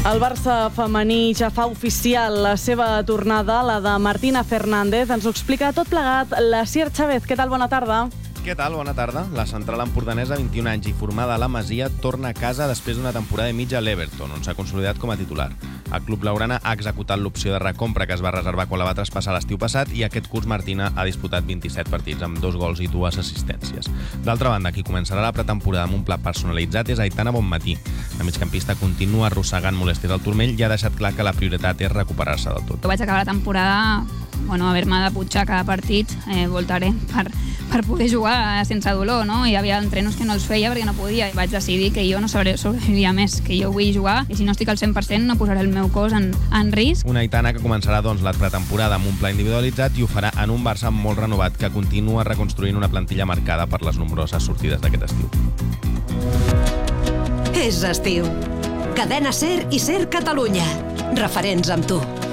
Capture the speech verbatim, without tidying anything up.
El Barça femení ja fa oficial la seva tornada, la de Martina Fernández. Ens ho explica tot plegat l'Asier Chávez. Què tal? Bona tarda. Què tal? Bona tarda. La central empordanesa, vint-i-un anys i formada a la Masia, torna a casa després d'una temporada i mitja a l'Everton, on s'ha consolidat com a titular. El club blaugrana ha executat l'opció de recompra que es va reservar quan la va traspassar l'estiu passat i aquest curs Martina ha disputat vint-i-set partits amb dos gols i dues assistències. D'altra banda, qui començarà la pretemporada amb un pla personalitzat és Aitana Bonmatí. La migcampista continua arrossegant molèsties al turmell i ha deixat clar que la prioritat és recuperar-se del tot. Jo vaig acabar la temporada, bueno, haver-me de putxar cada partit, eh, voltaré per, per poder jugar sense dolor, no? Hi havia entrenos que no els feia perquè no podia. Vaig decidir que jo no sobreviviria més, que jo vull jugar i si no estic al cent per cent no posaré el meu cos en, en risc. Una Aitana que començarà doncs la pretemporada amb un pla individualitzat i ho farà en un Barça molt renovat que continua reconstruint una plantilla marcada per les nombroses sortides d'aquest estiu. És estiu. Cadena Ser i Ser Catalunya. Referents amb tu.